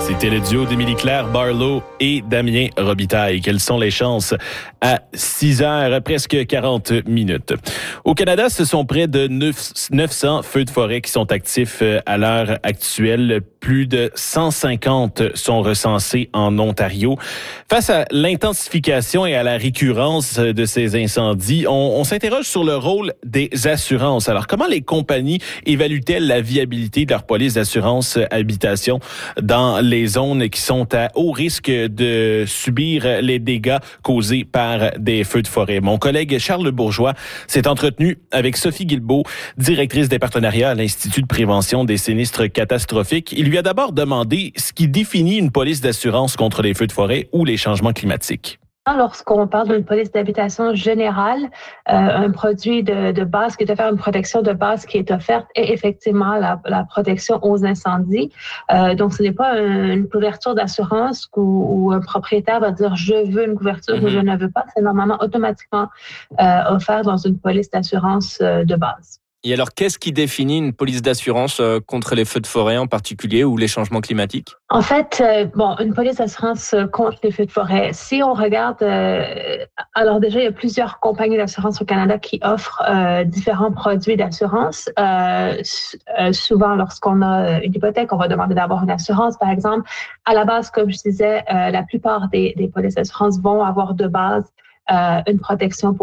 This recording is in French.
C'était le duo d'Émilie-Claire Barlow et Damien Robitaille. Quelles sont les chances à 6 heures, presque 40 minutes? Au Canada, ce sont près de 900 feux de forêt qui sont actifs à l'heure actuelle. Plus de 150 sont recensés en Ontario. Face à l'intensification et à la récurrence de ces incendies, on s'interroge sur le rôle des assurances. Alors, comment les compagnies évaluent-elles la viabilité de leur police d'assurance habitation dans les zones qui sont à haut risque de subir les dégâts causés par des feux de forêt? Mon collègue Charles Bourgeois s'est entretenu avec Sophie Guilbeault, directrice des partenariats à l'Institut de prévention des sinistres catastrophiques. Il lui a d'abord demandé ce qui définit une police d'assurance contre les feux de forêt ou les changements climatiques. Lorsqu'on parle d'une police d'habitation générale, un produit de base qui est offert, une protection de base qui est offerte est effectivement la protection aux incendies. Donc, ce n'est pas une couverture d'assurance où un propriétaire va dire « je veux une couverture » ou « je ne veux pas ». C'est normalement automatiquement offert dans une police d'assurance de base. Et alors, qu'est-ce qui définit une police d'assurance contre les feux de forêt en particulier ou les changements climatiques? En fait, une police d'assurance contre les feux de forêt. Si on regarde, alors déjà, il y a plusieurs compagnies d'assurance au Canada qui offrent différents produits d'assurance. Souvent, lorsqu'on a une hypothèque, on va demander d'avoir une assurance, par exemple. À la base, comme je disais, la plupart des polices d'assurance vont avoir de base une protection pour